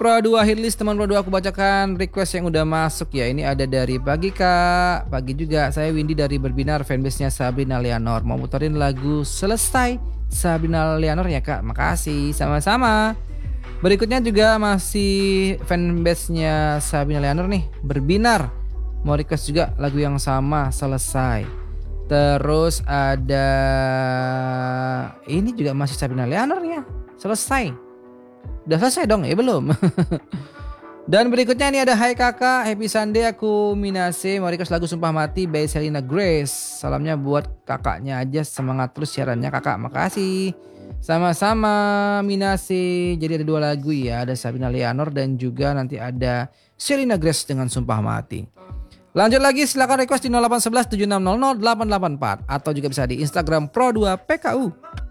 Pro 2 hitlist teman Pro 2, aku bacakan request yang udah masuk ya. Ini ada dari Pagi Kak, pagi juga. Saya Windy dari Berbinar, fanbase-nya Sabrina Leonor. Mau muterin lagu Selesai Sabrina Leonor ya Kak. Makasih, sama-sama. Berikutnya juga masih fanbase-nya Sabrina Leonor nih, Berbinar. Mau request juga lagu yang sama, Selesai. Terus ada ini juga masih Sabrina Leonor ya, Selesai. Udah selesai dong ya belum? Dan berikutnya ini ada Hai Kakak, Happy Sunday, aku Minase, mau request lagu Sumpah Mati by Selena Grace. Salamnya buat kakaknya aja, semangat terus siarannya kakak, makasih. Sama-sama Minase. Jadi ada 2 lagu ya, ada Sabrina Leonor dan juga nanti ada Selena Grace dengan Sumpah Mati. Lanjut lagi, silakan request di 0811 7600 884 atau juga bisa di Instagram Pro2 PKU.